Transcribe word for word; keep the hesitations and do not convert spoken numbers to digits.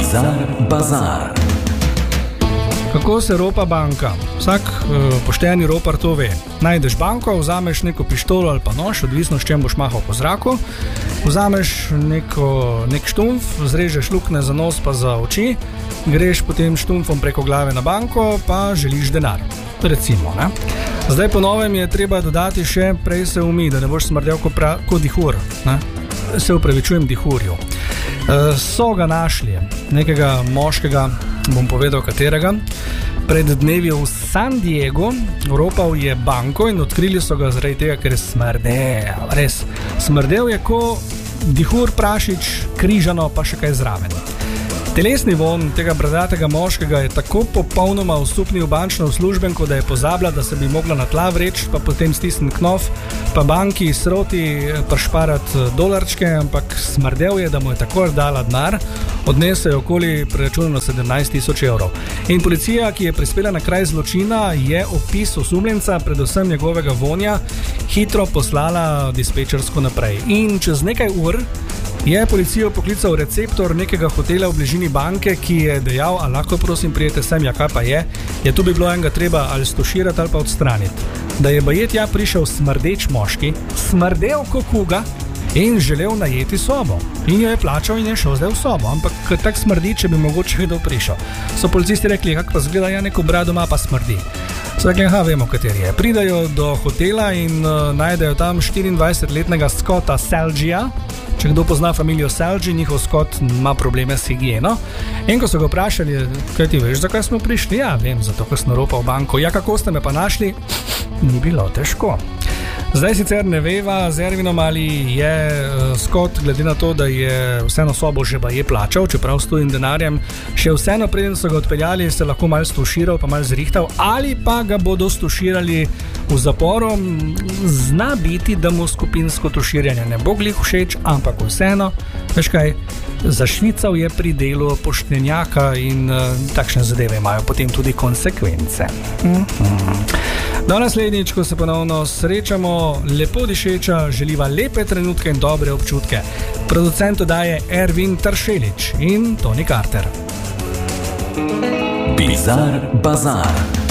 Bizar Bazar. Kako se ropa banka? Vsak uh, pošteni ropar to ve. Najdeš banko, vzameš neko pištolo ali pa nož, odvisno s čem boš mahal po zraku, vzameš neko, nek štumf, zrežeš lukne za nos pa za oči, greš potem štumfom preko glave na banko, pa želiš denar. Recimo, ne? Zdaj po novem je treba dodati še prej se umi, da ne boš smrdel kot ko dihur, ne? Se upravičujem dihurju. Uh, so ga našli, nekega moškega, bom povedal katerega, pred dnevi v San Diego, ropal je banko in odkrili so ga zaradi tega, ker je smrdel, res. Smrdel je ko dihur, prašič, križano pa še kaj zraven. Telesni von tega bradatega moškega je tako popolnoma osupnil bančno uslužbenko, da je pozabila, da se bi mogla na tla vreči, pa potem stisniti knof, pa banki sroti pršparati dolarčke, ampak smrdel je, da mu je tako dala denar, odnese je okoli preračunano sedemnajst tisoč evrov. In policija, ki je prispela na kraj zločina, je opis osumljenca, predvsem njegovega vonja, hitro poslala dispečersko naprej. In čez nekaj ur je policijo poklical receptor nekega hotela v bližini banke, ki je dejal, a lahko prosim prijete sem, ja kaj pa je, je tu bi bilo enega treba ali stoširati ali pa odstraniti. Da je baje tja prišel smrdeč moški, smrdel ko kuga in želel najeti sobo. In jo je plačal in je šel zdaj v sobo, ampak tak smrdi, če bi mogoče kdo prišel. So policisti rekli, kako pa zgleda, ja neko brado ima pa smrdi. So rekli, aha, vemo kateri je. Pridajo do hotela in uh, najdejo tam štiriindvajsetletnega Scotta Salgija. Če kdo pozna familijo Salgi, njihov Scott ima probleme s higieno. In ko so ga vprašali, kaj ti veš, zakaj smo prišli? Ja, vem, zato, ker smo ropal banko. Ja, kako ste me pa našli? Ni bilo težko. Zdaj sicer ne veva z Ervinom, ali je uh, Scott, glede na to, da je vseeno sobo že baje plačal, čeprav s tujim denarjem, še vseeno preden so ga odpeljali, se lahko malo stuširal, pa malo zrihtal, ali pa ga bodo stuširali v zaporu. Zna biti, da mu skupinsko tuširjanje ne bo glih všeč, ampak vseeno, veš kaj, zašvical je pri delu poštenjaka in uh, takšne zadeve imajo potem tudi konsekvence. Mm-hmm. Do naslednjič, ko se ponovno srečamo, lepo dišeča, želiva lepe trenutke in dobre občutke. Producent oddaje Ervin Tršelič in Toni Carter. Bizar Bazar.